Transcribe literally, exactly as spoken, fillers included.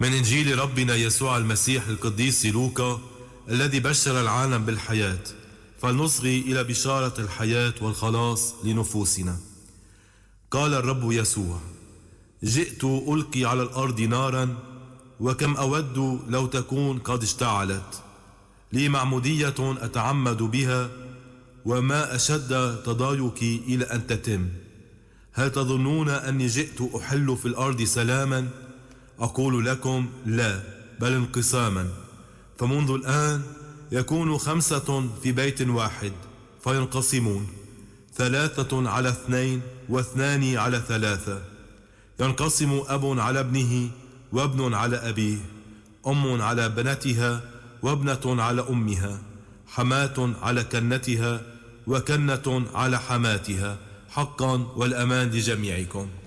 من إنجيل ربنا يسوع المسيح القديس لوقا الذي بشر العالم بالحياة، فلنصغي إلى بشارة الحياة والخلاص لنفوسنا. قال الرب يسوع: جئت ألقي على الأرض نارا، وكم أود لو تكون قد اشتعلت. لي معمودية أتعمد بها، وما أشد تضايقي إلى أن تتم. هل تظنون أني جئت أحل في الأرض سلاما؟ أقول لكم لا، بل انقساما. فمنذ الآن يكون خمسة في بيت واحد فينقسمون، ثلاثة على اثنين واثنان على ثلاثة. ينقسم أب على ابنه، وابن على أبيه، أم على بنتها، وابنة على أمها، حماة على كنتها، وكنة على حماتها. حقا والأمان لجميعكم.